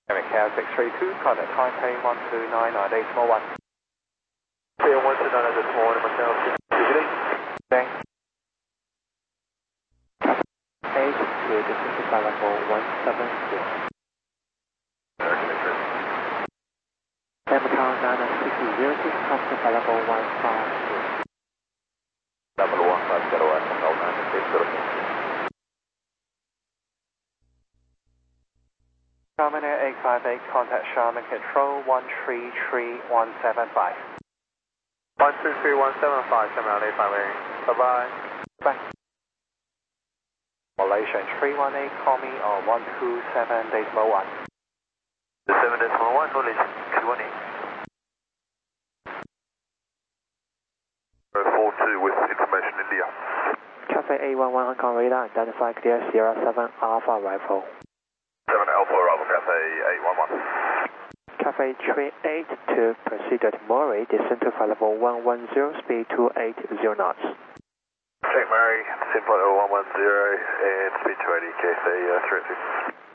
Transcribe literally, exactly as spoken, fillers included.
American six three two, contact Taipei one two nine nine decimal one. Taipei one two nine nine decimal one, Marcel. Good Thanks. eight to descend to flight level one seven zero. American nine six zero six, contact to flight level one five zero. Level one five zero one, Level nine six zero six. Charman Air eight five eight, contact Charman Control one three three one seven five. one three three one seven five, Charman eight five eight. Bye-bye. Bye. Malaysian three one eight, call me on one two seven decimal one. seven decimal one, Malaysian three one eight. four two with information India. Cathay eight one one Hong Kong radar, identify clear Sierra seven Alpha Rifle. seven Alpha Bravo, Cathay eight one one. Cathay three eight to proceed at Murray, descend to flight level one one zero, speed two eight zero knots. Saint Mary, descend flight level one one zero and speed two eighty, Cathay uh, three two.